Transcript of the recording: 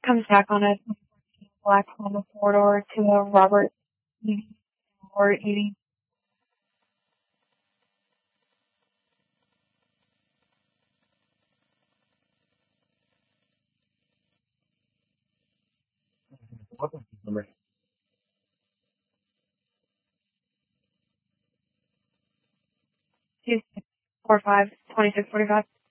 comes back on a black Honda four-door to a Robert EV or EV. What number? 245, 2645.